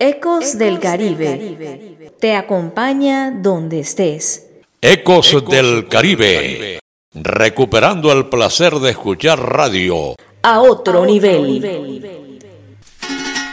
Ecos del Caribe te acompaña donde estés. Ecos del Caribe, recuperando el placer de escuchar radio A otro nivel.